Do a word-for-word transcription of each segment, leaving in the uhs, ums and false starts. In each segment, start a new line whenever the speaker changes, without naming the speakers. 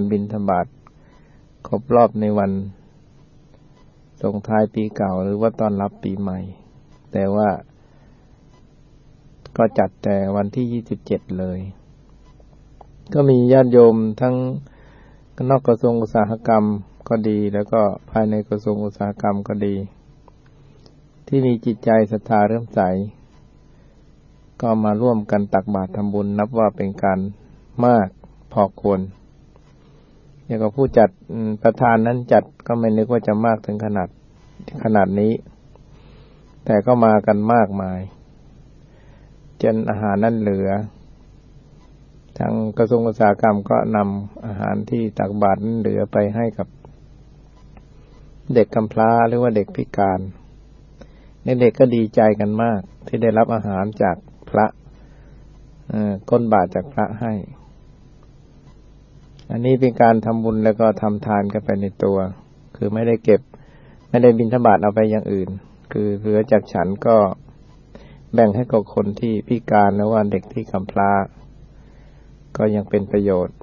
บิณฑบาตครบรอบในวันส่งท้ายปีเก่าหรือว่าต้อนรับปีใหม่แต่ว่าก็จัดแต่วันที่ยี่สิบเจ็ดเลยก็มีญาติโยมทั้งนอกกระทรวงอุตสาหกรรมก็ดีแล้วก็ภายในกระทรวงอุตสาหกรรมก็ดีที่มีจิตใจศรัทธาเริ่มใสก็มาร่วมกันตักบาตรทำบุญนับว่าเป็นการมากพอควรอย่างกับผู้จัดประธานนั้นจัดก็ไม่นึกว่าจะมากถึงขนาดขนาดนี้แต่ก็มากันมากมายจนอาหารนั้นเหลือทางกระทรวงอุตสาหกรรมก็นำอาหารที่ตักบาตรนั้นเหลือไปให้กับเด็กกำพร้าหรือว่าเด็กพิการเด็กๆก็ดีใจกันมากที่ได้รับอาหารจากพระก้นบาตรจากพระให้อันนี้เป็นการทำบุญแล้วก็ทำทานกันไปในตัวคือไม่ได้เก็บไม่ได้บิณฑบาตเอาไปอย่างอื่นคือเหลือจากฉันก็แบ่งให้กับคนที่พิการแล้วว่าเด็กที่กำพร้าก็ยังเป็นประโยชน์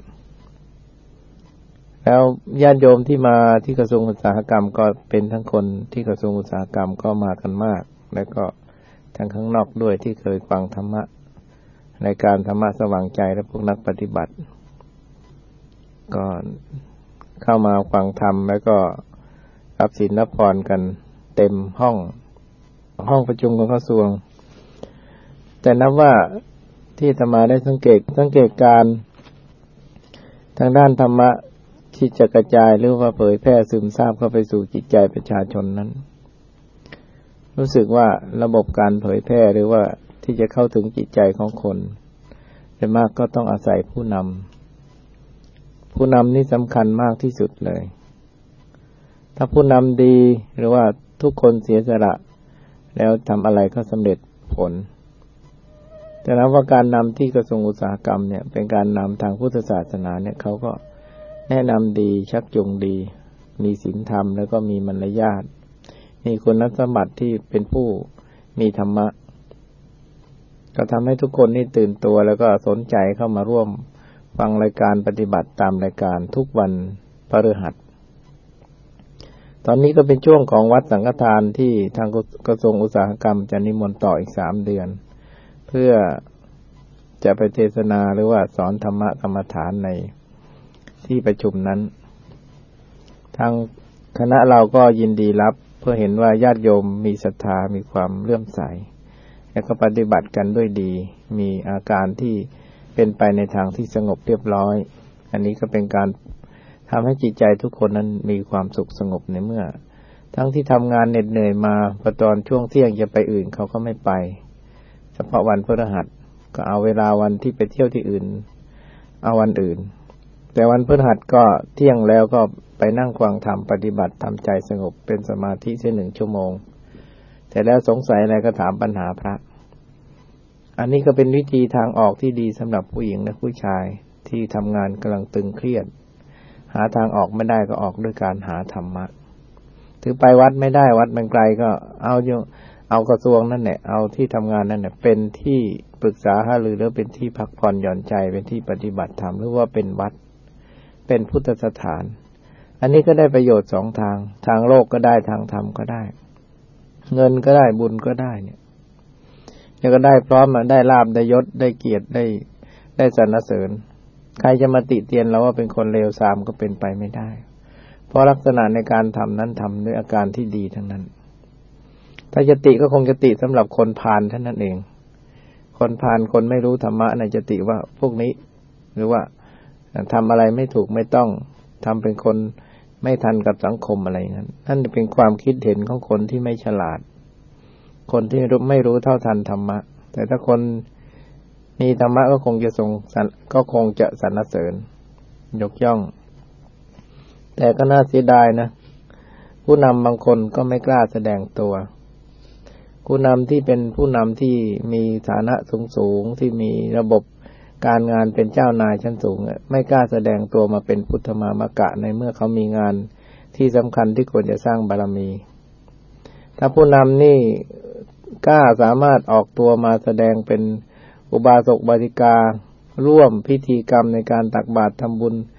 แล้วญาติโยมที่มาที่กระทรวงอุตสาหกรรมก็เป็นทั้งคนที่กระทรวงอุตสาหกรรมก็มากันมากแล้วก็ทั้งข้างนอกด้วยที่เคยฟังธรรมะในการธรรมะสว่างใจและพวกนักปฏิบัติก็เข้ามาฟังธรรมแล้วก็รับศีลรับพรกันเต็มห้องห้องประชุมของกระทรวงแต่นับว่าที่อาตมาได้สังเกตสังเกตการทางด้านธรรมะที่จะกระจายหรือว่าเผยแพร่ซึมซาบเข้าไปสู่จิตใจประชาชนนั้นรู้สึกว่าระบบการเผยแพร่หรือว่าที่จะเข้าถึงจิตใจของคนโดยมากก็ต้องอาศัยผู้นำผู้นำนี่สำคัญมากที่สุดเลยถ้าผู้นำดีหรือว่าทุกคนเสียสละแล้วทำอะไรก็สำเร็จผลแต่นับว่าการนำที่กระทรวงอุตสาหกรรมเนี่ยเป็นการนำทางพุทธศาสนาเนี่ยเขาก็แนะนำดีชักจูงดีมีศีลธรรมแล้วก็มีมารยาทมีคุณสมบัติที่เป็นผู้มีธรรมะก็ทำให้ทุกคนนี่ตื่นตัวแล้วก็สนใจเข้ามาร่วมฟังรายการปฏิบัติตามรายการทุกวันพฤหัสตอนนี้ก็เป็นช่วงของวัดสังฆทานที่ทางกระทรวงอุตสาหกรรมจะนิมนต์ต่ออีกสามเดือนเพื่อจะไปเทศนาหรือว่าสอนธรรมะกรรมฐานในที่ประชุมนั้นทางคณะเราก็ยินดีรับเพื่อเห็นว่าญาติโยมมีศรัทธามีความเลื่อมใสและก็ปฏิบัติกันด้วยดีมีอาการที่เป็นไปในทางที่สงบเรียบร้อยอันนี้ก็เป็นการทำให้จิตใจทุกคนนั้นมีความสุขสงบในเมื่อทั้งที่ทำงานเหน็ดเหนื่อยมาพอตอนช่วงเที่ยงจะไปอื่นเขาก็ไม่ไปเฉพาะวันพฤหัสก็เอาเวลาวันที่ไปเที่ยวที่อื่นเอาวันอื่นแต่วันพฤหัสก็เที่ยงแล้วก็ไปนั่งฟังธรรมปฏิบัติทำใจสงบเป็นสมาธิแค่หนึ่งชั่วโมงแต่แล้วสงสัยอะไรก็ถามปัญหาพระอันนี้ก็เป็นวิธีทางออกที่ดีสำหรับผู้หญิงและผู้ชายที่ทำงานกำลังตึงเครียดหาทางออกไม่ได้ก็ออกด้วยการหาธรรมะถือไปวัดไม่ได้วัดมันไกลก็เอาอยู่เอากระทรวงนั่นแหละเอาที่ทำงานนั่นแหละเป็นที่ปรึกษาหารือหรือเป็นที่พักผ่อนหย่อนใจเป็นที่ปฏิบัติธรรมหรือว่าเป็นวัดเป็นพุทธสถานอันนี้ก็ได้ประโยชน์สองทางทางโลกก็ได้ทางธรรมก็ได้เงินก็ได้บุญก็ได้เนี่ยแล้วก็ได้พร้อมมาได้ลาภได้ยศได้เกียรติได้ได้สรรเสริญใครจะมาติเตียนเราว่าเป็นคนเลวทรามก็เป็นไปไม่ได้เพราะลักษณะในการทำนั้นทำด้วยอาการที่ดีทั้งนั้นถ้าจะติก็คงจะติสำหรับคนพาลเท่านั้นเองคนพาลคนไม่รู้ธรรมะน่ะจะติว่าพวกนี้หรือว่าทำอะไรไม่ถูกไม่ต้องทำเป็นคนไม่ทันกับสังคมอะไรนั้นนั่นเป็นความคิดเห็นของคนที่ไม่ฉลาดคนที่ไม่รู้เท่าทันธรรมะแต่ถ้าคนมีธรรมะก็คงจะทรงก็คงจะสรรเสริญยกย่องแต่ก็น่าเสียดายนะผู้นำบางคนก็ไม่กล้าแสดงตัวผู้นำที่เป็นผู้นำที่มีฐานะสูงๆที่มีระบบการงานเป็นเจ้านายชั้นสูงไม่กล้าแสดงตัวมาเป็นพุทธมามกะในเมื่อเขามีงานที่สำคัญที่ควรจะสร้างบารมีถ้าผู้นำนี่กล้าสามารถออกตัวมาแสดงเป็นอุบาสกบาติการ่วมพิธีกรรมในการตักบาตรทำบุญ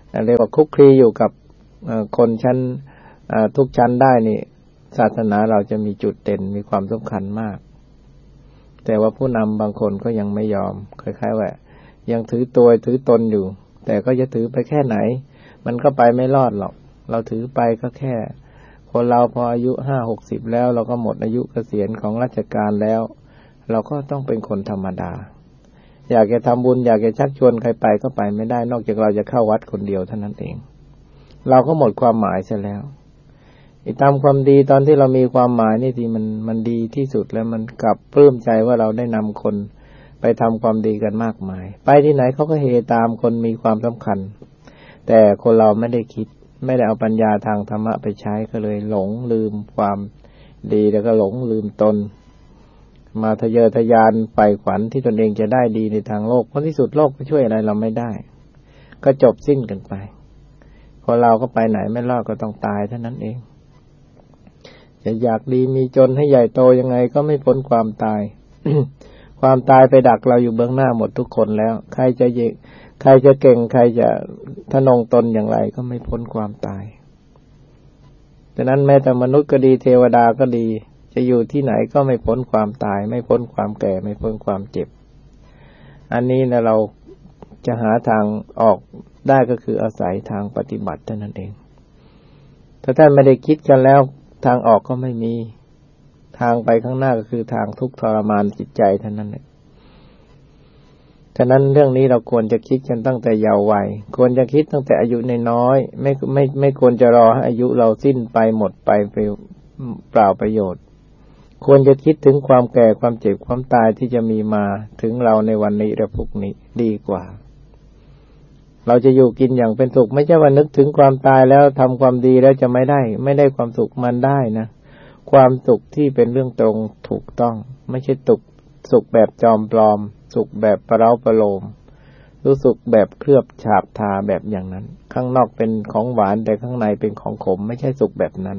เรียกว่าคุกคลีอยู่กับคนชั้นทุกชั้นได้นี่ศาสนาเราจะมีจุดเด่นมีความสำคัญมากแต่ว่าผู้นำบางคนก็ยังไม่ยอมคล้ายๆว่ายังถือตัวถือตนอยู่แต่ก็จะถือไปแค่ไหนมันก็ไปไม่รอดหรอกเราถือไปก็แค่คนเราพออายุห้าหกสิบแล้วเราก็หมดอายุเกษียณของราชการแล้วเราก็ต้องเป็นคนธรรมดาอยากจะทำบุญอยากจะชักชวนใครไปก็ไปไม่ได้นอกจากเราจะเข้าวัดคนเดียวเท่านั้นเองเราก็หมดความหมายเสียแล้วไอ้ทำความดีตอนที่เรามีความหมายนี่ทีมันมันดีที่สุดแล้วมันกลับปลื้มใจว่าเราได้นำคนไปทำความดีกันมากมายไปที่ไหนเขาก็เฮตามคนมีความสำคัญแต่คนเราไม่ได้คิดไม่ได้เอาปัญญาทางธรรมะไปใช้ก็เลยหลงลืมความดีแล้วก็หลงลืมตนมาทะเยอทะยานใฝ่ฝันที่ตนเองจะได้ดีในทางโลกเพราะที่สุดโลกก็ช่วยอะไรเราไม่ได้ก็จบสิ้นกันไปคนเราก็ไปไหนไม่รอดก็ต้องตายเท่านั้นเองจะอยากดีมีจนให้ใหญ่โตยังไงก็ไม่พ้นความตาย ความตายไปดักเราอยู่เบื้องหน้าหมดทุกคนแล้วใครจะเยใครจะเก่งใครจะทะนงตนอย่างไรก็ไม่พ้นความตายฉะนั้นแม้แต่มนุษย์ก็ดีเทวดาก็ดีจะอยู่ที่ไหนก็ไม่พ้นความตายไม่พ้นความแก่ไม่พ้นความเจ็บอันนี้นะเราจะหาทางออกได้ก็คืออาศัยทางปฏิบัติเท่านั้นเองถ้าท่านไม่ได้คิดกันแล้วทางออกก็ไม่มีทางไปข้างหน้าก็คือทางทุกข์ทรมานจิตใจเท่านั้นแหละฉะนั้นเรื่องนี้เราควรจะคิดกันตั้งแต่เยาว์วัยควรจะคิดตั้งแต่อายุน้อยๆไม่ไม่ไม่ควรจะรอให้อายุเราสิ้นไปหมดไปไปเปล่าประโยชน์ควรจะคิดถึงความแก่ความเจ็บความตายที่จะมีมาถึงเราในวันนี้และพรุ่งนี้ดีกว่าเราจะอยู่กินอย่างเป็นสุขไม่ใช่ว่านึกถึงความตายแล้วทำความดีแล้วจะไม่ได้ไม่ได้ความสุขมันได้นะความสุขที่เป็นเรื่องตรงถูกต้องไม่ใช่สุขสุขแบบจอมปลอมสุขแบบประเร้าประโลมรู้สุขแบบเคลือบฉาบทาแบบอย่างนั้นข้างนอกเป็นของหวานแต่ข้างในเป็นของขมไม่ใช่สุขแบบนั้น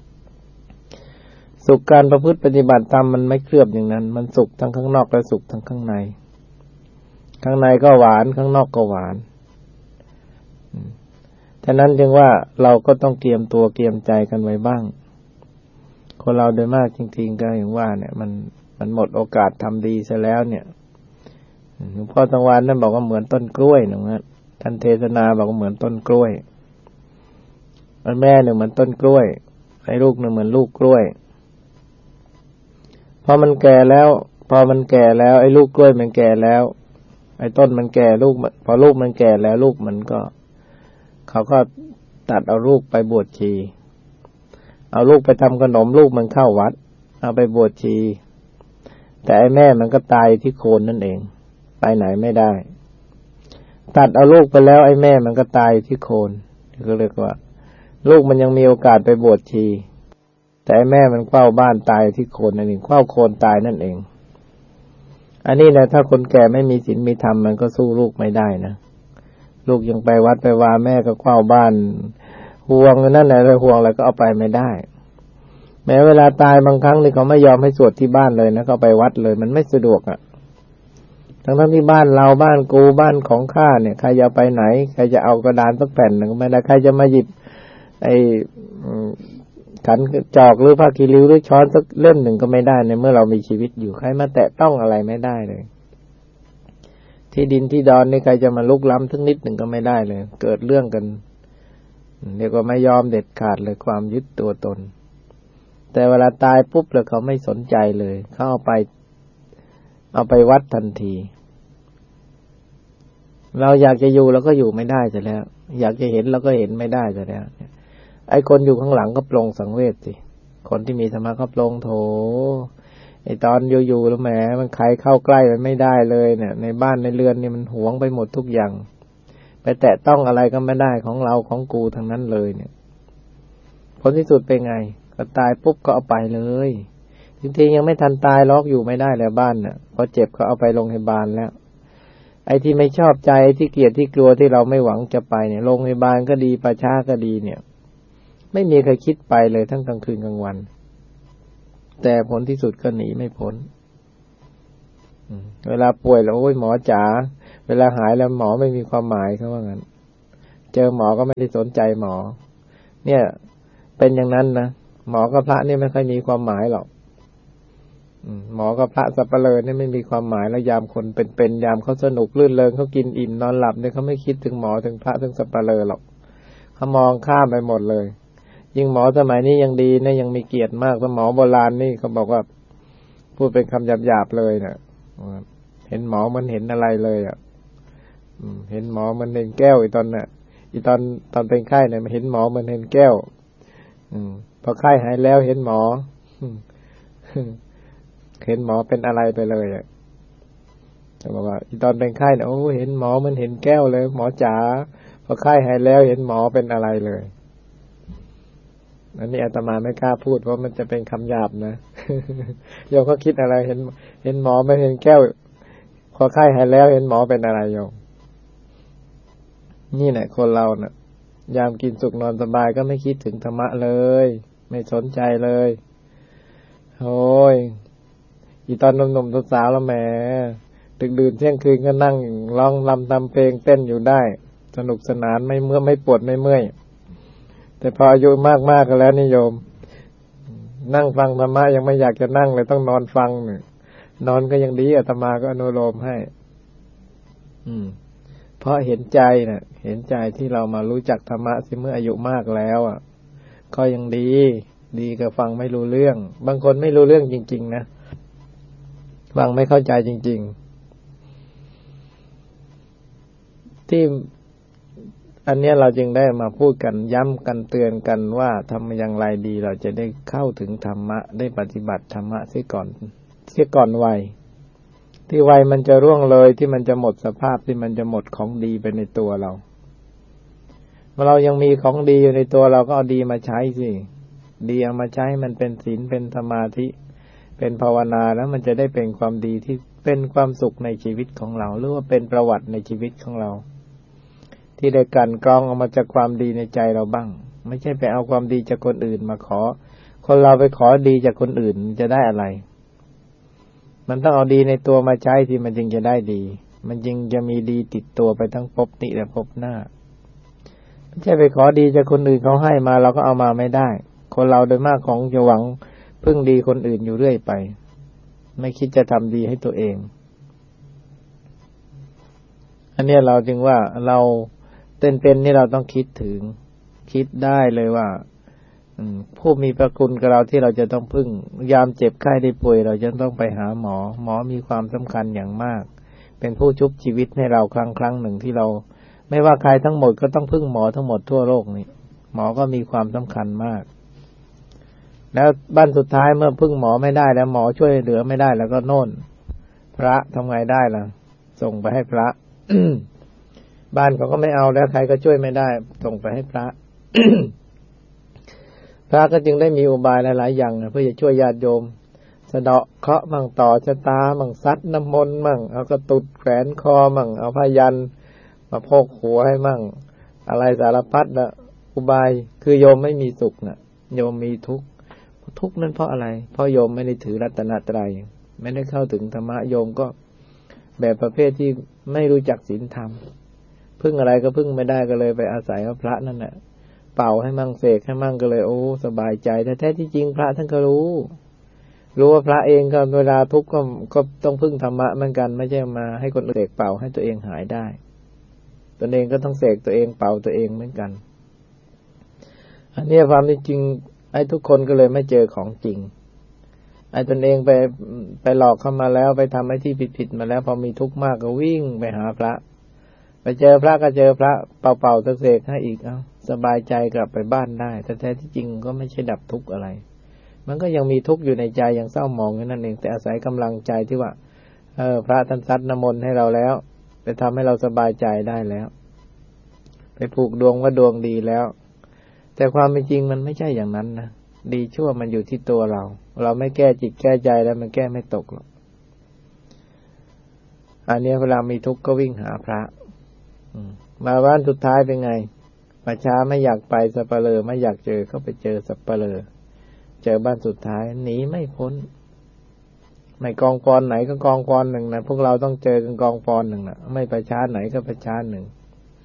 สุขการประพฤติปฏิบัติธรรมมันไม่เคลือบอย่างนั้นมันสุขทั้งข้างนอกและสุขทั้งข้างในข้างในก็หวานข้างนอกก็หวานฉะนั้นจึงว่าเราก็ต้องเตรียมตัวเตรียมใจกันไว้บ้างคนเราโดยมากจริงๆก็อย่างว่าเนี่ยมันมันหมดโอกาสทำดีซะแล้วเนี่ยหลวงพ่อตังวานท่านบอกว่าเหมือนต้นกล้วยนะท่านเทศนาบอกว่าเหมือนต้นกล้วยมันแม่เนี่ยเหมือนต้นกล้วยไอ้ลูกเนี่ยเหมือนลูกกล้วยพอมันแก่แล้วพอมันแก่แล้วไอ้ลูกกล้วยมันแก่แล้วไอ้ต้นมันแก่ลูกพอลูกมันแก่แล้วลูกมันก็เขาก็ตัดเอาลูกไปบวชชีเอาลูกไปทำขนมลูกมันเข้าวัดเอาไปบวชชีแต่ไอ้แม่มันก็ตายที่โคนนั่นเองไปไหนไม่ได้ตัดเอาลูกไปแล้วไอ้แม่มันก็ตายที่โคนก็เรียกว่าลูกมันยังมีโอกาสไปบวชชีแต่ไอ้แม่มันเฝ้าบ้านตายที่โคนนั่นเองเฝ้าโคนตายนั่นเองอันนี้นะถ้าคนแก่ไม่มีศีลมีธรรมมันก็สู้ลูกไม่ได้นะลูกยังไปวัดไปวาแม่ก็เฝ้าบ้านห่วงนั่นแหละห่วงอะไรก็เอาไปไม่ได้แม้เวลาตายบางครั้งนี่เขาไม่ยอมให้สวดที่บ้านเลยนะเขาไปวัดเลยมันไม่สะดวกอ่ะทั้งทั้งที่บ้านเราบ้านกูบ้านของข้าเนี่ยใครจะไปไหนใครจะเอากระดานสักแผ่นหนึ่งไม่ได้ใครจะมาหยิบไอ้ขันจอกหรือผ้าคีริ้วหรือช้อนสักเล่มหนึ่งก็ไม่ได้ในเมื่อเรามีชีวิตอยู่ใครมาแตะต้องอะไรไม่ได้เลยที่ดินที่ดอนนี่ใครจะมาลุกล้ำสักนิดหนึ่งก็ไม่ได้เลยเกิดเรื่องกันเรียกว่าไม่ยอมเด็ดขาดเลยความยึดตัวตนแต่เวลาตายปุ๊บแล้วเขาไม่สนใจเลยเขาเอาไปเอาไปวัดทันทีเราอยากจะอยู่เราก็อยู่ไม่ได้จะแล้วอยากจะเห็นเราก็เห็นไม่ได้จะแล้วไอ้คนอยู่ข้างหลังก็ปลงสังเวชสิคนที่มีธรรมะก็ปลงโถไอ้ตอนอยู่ๆแล้วแหมมันใครเข้าใกล้มันไม่ได้เลยเนี่ยในบ้านในเรือนนี่มันหวงไปหมดทุกอย่างไปแตะต้องอะไรก็ไม่ได้ของเราของกูทั้งนั้นเลยเนี่ยผลที่สุดเป็นไงก็ตายปุ๊บก็เอาไปเลยจริงๆยังไม่ทันตายล็อกอยู่ไม่ได้แล้วบ้านน่ะพอเจ็บก็เอาไปโรงพยาบาลแล้วไอ้ที่ไม่ชอบใจที่เกลียดที่กลัวที่เราไม่หวังจะไปเนี่ยโรงพยาบาลก็ดีป่าช้าก็ดีเนี่ยไม่มีใครคิดไปเลยทั้งกลางคืนกลางวันแต่ผลที่สุดก็หนีไม่พ้นเวลาป่วยแล้วโอ้ยหมอจ๋าเวลาหายแล้วหมอไม่มีความหมายเขาว่างั้นเจอหมอก็ไม่ได้สนใจหมอเนี่ยเป็นอย่างนั้นนะหมอกับพระนี่ไม่ค่อยมีความหมายหรอกหมอกับพระสัปเหร่อนี่ไม่มีความหมายแล้วยามคนเป็นๆยามเขาสนุกลื่นเริงเขากินอิ่มนอนหลับเนี่ยเขาไม่คิดถึงหมอถึงพระถึงสัปเหร่อหรอกเขามองข้ามไปหมดเลยยิ่งหมอสมัยนี้ยังดีนะยังมีเกียรติมากแต่หมอโบราณนี่เขาบอกว่าพูดเป็นคำหยาบๆเลยนะเห็นหมอมันเห็นอะไรเลยอ่ะเห็นหมอมันเห็นแก้วอีตอนน่ะอีตอนตอนเป็นไข้เนี่ยมันเห็นหมอมันเห็นแก้วอืมพอไข้หายแล้วเห็นหมอเห็นหมอเป็นอะไรไปเลยอ่ะเขาบอกว่าอีตอนเป็นไข้เนี่ยโอ้เห็นหมอมันเห็นแก้วเลยหมอจ๋าพอไข้หายแล้วเห็นหมอเป็นอะไรเลยอันนี้อาตมาไม่กล้าพูดเพราะมันจะเป็นคำหยาบนะโยมเขาคิดอะไรเห็นเห็นหมอไม่เห็นแก้วพอไข้หายแล้วเห็นหมอเป็นอะไรโยมนี่แหละคนเราเนะ่ะยามกินสุขนอนสบายก็ไม่คิดถึงธรรมะเลยไม่สนใจเลยโอ้ยอีตอนหนุ่มๆสาวๆแล้วแหมดึกดื่นเที่ยงคืนก็นั่งร้องรำทำเพลงเต้นอยู่ได้สนุกสนานไม่เมื่อไม่ปวดไม่เมื่อยแต่พออายุมากๆกันแล้วนิยมนั่งฟังธรรมะยังไม่อยากจะนั่งเลยต้องนอนฟังเนี่ยนอนก็ยังดีอาตมาก็อนุโลมให้อืมเพราะเห็นใจน่ะเห็นใจที่เรามารู้จักธรรมะสิเมื่ออายุมากแล้วอ่ะก็ยังดีดีกับฟังไม่รู้เรื่องบางคนไม่รู้เรื่องจริงๆนะฟังไม่เข้าใจจริงๆที่อันนี้เราจึงได้มาพูดกันย้ำกันเตือนกันว่าทำอย่างไรดีเราจะได้เข้าถึงธรรมะได้ปฏิบัติธรรมะเสียก่อนเสียก่อนวัยที่วัยมันจะร่วงเลยที่มันจะหมดสภาพที่มันจะหมดของดีไปในตัวเราเมื่อเรายังมีของดีอยู่ในตัวเราก็เอาดีมาใช้สิดีเอามาใช้มันเป็นศีลเป็นสมาธิเป็นภาวนาแล้วมันจะได้เป็นความดีที่เป็นความสุขในชีวิตของเราหรือว่าเป็นประวัติในชีวิตของเราที่ได้กันกรองออกมาจากความดีในใจเราบ้างไม่ใช่ไปเอาความดีจากคนอื่นมาขอคนเราไปขอดีจากคนอื่นจะได้อะไรมันต้องเอาดีในตัวมาใช้ที่มันจึงจะได้ดีมันจึงจะมีดีติดตัวไปทั้งภพนี้และภพหน้าไม่ใช่ไปขอดีจากคนอื่นเขาให้มาเราก็เอามาไม่ได้คนเราโดยมากของจะหวังพึ่งดีคนอื่นอยู่เรื่อยไปไม่คิดจะทำดีให้ตัวเองอันนี้เราจึงว่าเราเป็นๆนี่เราต้องคิดถึงคิดได้เลยว่าผู้มีพระคุณกับเราที่เราจะต้องพึ่งยามเจ็บไข้ได้ป่วยเราจะต้องไปหาหมอหมอมีความสำคัญอย่างมากเป็นผู้ชุบชีวิตให้เราครั้งครั้งหนึ่งที่เราไม่ว่าใครทั้งหมดก็ต้องพึ่งหมอทั้งหมดทั่วโลกนี้หมอก็มีความสำคัญมากแล้วบ้านสุดท้ายเมื่อพึ่งหมอไม่ได้แล้วหมอช่วยเหลือไม่ได้แล้วก็โน่นพระทำไงได้ล่ะส่งไปให้พระ บ้านเขาก็ไม่เอาแล้วใครก็ช่วยไม่ได้ส่งไปให้พระ พระก็จึงได้มีอุบายหลายๆอย่างเพื่อจะช่วยญาติโยมสะเดาะเคราะห์มั่งต่อชะตามั่งซัดน้ำมนต์มั่งเอากระตุดแขวนคอมั่งเอาผ้ายันมาโพกหัวให้มั่งอะไรสารพัดนะอุบายคือโยมไม่มีสุขนะโยมมีทุกข์ทุกข์นั้นเพราะอะไรเพราะโยมไม่ได้ถือรัตนตรัยไม่ได้เข้าถึงธรรมะโยมก็แบบประเภทที่ไม่รู้จักศีลธรรมพึ่งอะไรก็พึ่งไม่ได้ก็เลยไปอาศัยพระนั่นแหละเป่าให้มั่งเสกให้มั่งก็เลยโอ้สบายใจแต่แท้ที่จริงพระท่านก็รู้รู้ว่าพระเองก็เวลาทุกข์ก็ก็ต้องพึ่งธรรมะเหมือนกันไม่ใช่มาให้คนอื่นเสกเป่าให้ตัวเองหายได้ตนเองก็ต้องเสกตัวเองเป่าตัวเองเหมือนกันอันนี้ความจริงไอ้ทุกคนก็เลยไม่เจอของจริงไอ้ตนเองไปไปหลอกเข้ามาแล้วไปทำไอ้ที่ผิดๆมาแล้วพอมีทุกข์มากก็วิ่งไปหาพระไปเจอพระก็เจอพระเป่าๆเสกให้อีกเอ้าสบายใจกลับไปบ้านได้แต่แท้ที่จริงก็ไม่ใช่ดับทุกข์อะไรมันก็ยังมีทุกข์อยู่ในใจยังเศร้าหมองอยู่นั่นเองแต่อาศัยกำลังใจที่ว่าเออพระท่านซัดน้ำมนต์ให้เราแล้วไปทำให้เราสบายใจได้แล้วไปผูกดวงว่าดวงดีแล้วแต่ความเป็นจริงมันไม่ใช่อย่างนั้นนะดีชั่วมันอยู่ที่ตัวเราเราไม่แก้จิตแก้ใจแล้วมันแก้ไม่ตกหรอกอันนี้เวลามีทุกข์ก็วิ่งหาพระมาบ้านสุดท้ายเป็นไงประชาไม่อยากไปสัปเหร่อไม่อยากเจอก็ไปเจอสัปเหร่อเจอบ้านสุดท้ายหนีไม่พ้นไม่กองฟอนไหนก็กองฟอนหนึ่งนะพวกเราต้องเจอกันกองฟอนหนึ่งนะไม่ประชาไหนก็ประชาหนึ่ง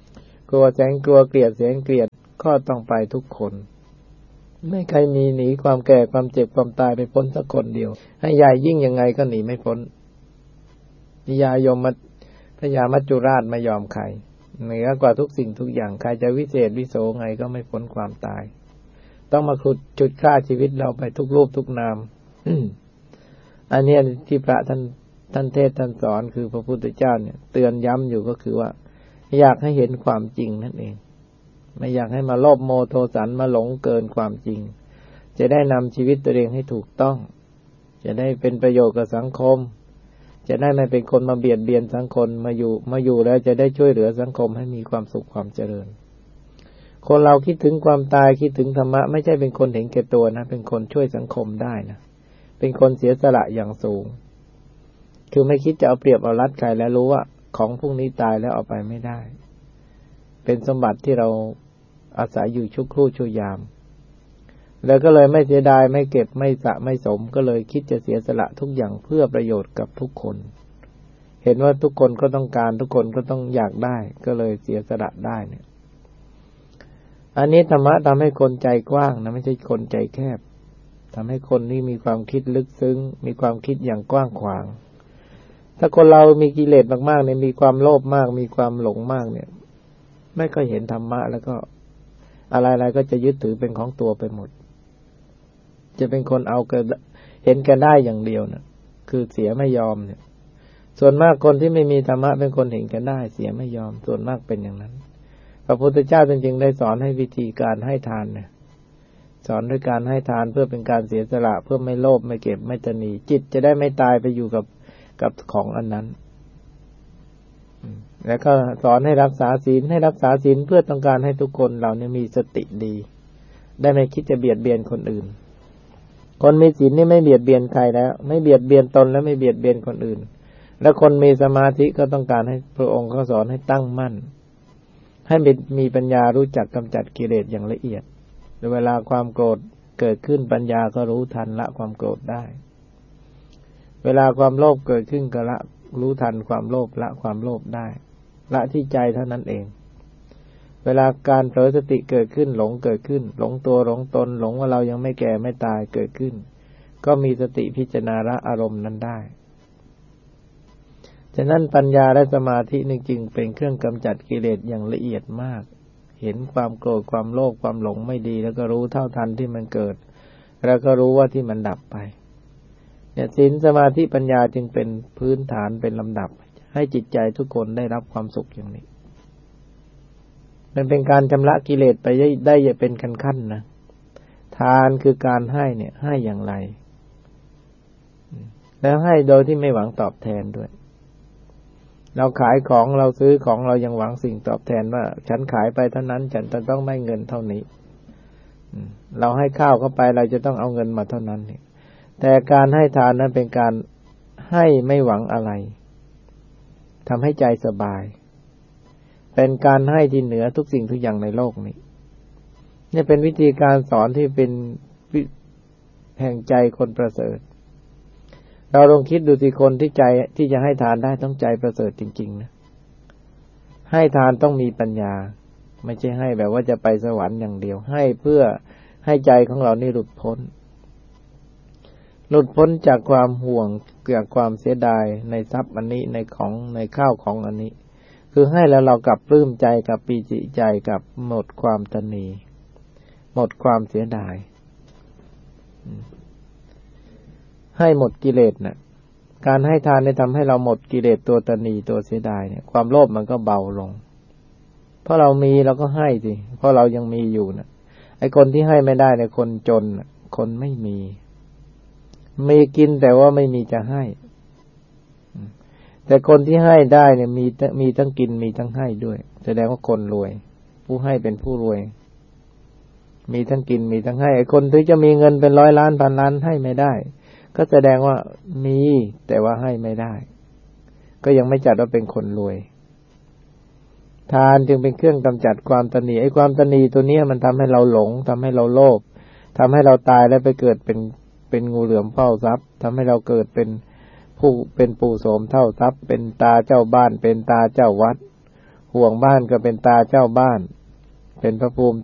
กลัวแสงกลัวเกลียดแสงเกลียดก็ต้องไปทุกคนไม่ใครมีหนีความแก่ความเจ็บความตายไปพ้นสักคนเดียวให้ใหญ่ยิ่งยังไงก็หนีไม่พ้นนิยายมมัจพญามัจจุราชไม่ยอมใครเหนือกว่าทุกสิ่งทุกอย่างใครจะวิเศษวิโสไงก็ไม่พ้นความตายต้องมาขุดจุดฆ่าชีวิตเราไปทุกรูปทุกนาม อันนี้ที่พระท่านท่านเทศท่านสอนคือพระพุทธเจ้าเนี่ยเตือนย้ำอยู่ก็คือว่าอยากให้เห็นความจริงนั่นเองไม่อยากให้มาโลภโมโทสันมาหลงเกินความจริงจะได้นำชีวิตตัวเองให้ถูกต้องจะได้เป็นประโยชน์กับสังคมจะได้ไม่เป็นคนมาเบียดเบียนสังคมมาอยู่มาอยู่แล้วจะได้ช่วยเหลือสังคมให้มีความสุขความเจริญคนเราคิดถึงความตายคิดถึงธรรมะไม่ใช่เป็นคนเห็นแก่ตัวนะเป็นคนช่วยสังคมได้นะเป็นคนเสียสละอย่างสูงคือไม่คิดจะเอาเปรียบเอารัดใครแล้วรู้ว่าของพวกนี้ตายแล้วเอาไปไม่ได้เป็นสมบัติที่เราอาศัยอยู่ชั่วครู่ชั่วยามแล้วก็เลยไม่เสียดายไม่เก็บไม่สะไม่สมก็เลยคิดจะเสียสละทุกอย่างเพื่อประโยชน์กับทุกคนเห็นว่าทุกคนก็ต้องการทุกคนก็ต้องอยากได้ก็เลยเสียสละได้เนี่ยอันนี้ธรรมะทำให้คนใจกว้างนะไม่ใช่คนใจแคบทำให้คนนี่มีความคิดลึกซึ้งมีความคิดอย่างกว้างขวางถ้าคนเรามีกิเลสมากๆเนี่ยมีความโลภมากมีความหลงมากเนี่ยไม่ค่อยเห็นธรรมะแล้วก็อะไรๆก็จะยึดถือเป็นของตัวไปหมดจะเป็นคนเอาเกินเห็นแก่ได้อย่างเดียวนะคือเสียไม่ยอมเนี่ยส่วนมากคนที่ไม่มีธรรมะเป็นคนเห็นแก่ได้เสียไม่ยอมส่วนมากเป็นอย่างนั้นพระพุทธเจ้าจริงๆได้สอนให้วิธีการให้ทานเนี่ยสอนด้วยการให้ทานเพื่อเป็นการเสียสละเพื่อไม่โลภไม่เก็บไม่ตนีจิตจะได้ไม่ตายไปอยู่กับกับของอันนั้นแล้วก็สอนให้รักษาศีลให้รักษาศีลเพื่อต้องการให้ทุกคนเราเนี่ยมีสติดีได้ไม่คิดจะเบียดเบียนคนอื่นคนมีศีลนี่ไม่เบียดเบียนใครแล้วไม่เบียดเบียนตนและไม่เบียดเบียนคนอื่นแล้วคนมีสมาธิก็ต้องการให้พระองค์เขาสอนให้ตั้งมั่นให้มีปัญญารู้จักกำจัดกิเลสอย่างละเอียดเวลาความโกรธเกิดขึ้นปัญญาก็รู้ทันละความโกรธได้เวลาความโลภเกิดขึ้นก็ละรู้ทันความโลภละความโลภได้ละที่ใจเท่านั้นเองเวลาการเผลอสติเกิดขึ้นหลงเกิดขึ้นหลงตัวหลงตนหลงว่าเรายังไม่แก่ไม่ตายเกิดขึ้นก็มีสติพิจารณาละอารมณ์นั้นได้ฉะนั้นปัญญาและสมาธินี่จึงเป็นเครื่องกำจัดกิเลสอย่างละเอียดมากเห็นความโกรธความโลภความหลงไม่ดีแล้วก็รู้เท่าทันที่มันเกิดแล้วก็รู้ว่าที่มันดับไปเนี่ยศีลสมาธิปัญญาจึงเป็นพื้นฐานเป็นลำดับให้จิตใจทุกคนได้รับความสุขอย่างนี้มันเป็นการชำระกิเลสไปได้ได้เป็นขั้นๆนะทานคือการให้เนี่ยให้อย่างไรแล้วให้โดยที่ไม่หวังตอบแทนด้วยเราขายของเราซื้อของเรายังหวังสิ่งตอบแทนว่าฉันขายไปเท่านั้นฉันจะต้องได้เงินเท่านี้เราให้ข้าวเข้าไปเราจะต้องเอาเงินมาเท่านั้นนี่แต่การให้ทานนั้นเป็นการให้ไม่หวังอะไรทำให้ใจสบายเป็นการให้ที่เหนือทุกสิ่งทุกอย่างในโลกนี้นี่เป็นวิธีการสอนที่เป็นแห่งใจคนประเสริฐเราลองคิดดูสิคนที่ใจที่จะให้ทานได้ต้องใจประเสริฐจริงๆนะให้ทานต้องมีปัญญาไม่ใช่ให้แบบว่าจะไปสวรรค์อย่างเดียวให้เพื่อให้ใจของเรานี่หลุดพ้นหลุดพ้นจากความห่วงจากความเสียดายในทรัพย์อันนี้ในของในข้าวของอันนี้คือให้แล้วเรากลับปลื้มใจกับปีติใจกับหมดความตนีหมดความเสียดายให้หมดกิเลสนะการให้ทานได้ทำให้เราหมดกิเลสตัวตนีตัวเสียดายเนี่ยความโลภมันก็เบาลงเพราะเรามีเราก็ให้สิเพราะเรายังมีอยู่นะไอ้คนที่ให้ไม่ได้เนี่ยคนจนคนไม่มีมีกินแต่ว่าไม่มีจะให้แต่คนที่ให้ได้เนี่ยมีมีทั้งกินมีทั้งให้ด้วยแสดงว่าคนรวยผู้ให้เป็นผู้รวยมีทั้งกินมีทั้งให้ไอ้คนที่จะมีเงินเป็นร้อยล้านพันล้านให้ไม่ได้ก็แสดงว่ามีแต่ว่าให้ไม่ได้ก็ยังไม่จัดว่าเป็นคนรวยทานจึงเป็นเครื่องกำจัดความตนีไอ้ความตนีตัวนี้มันทำให้เราหลงทำให้เราโลภทำให้เราตายแล้วไปเกิดเป็นเป็นงูเหลือมเฝ้าทรัพย์ทำให้เราเกิดเป็นผู้เป็นปู่โสมเท่าทรัพย์เป็นตาเจ้าบ้านเป็นตาเจ้าวัดห่วงบ้านก็เป็นตาเจ้าบ้านเป็นพระภูมิ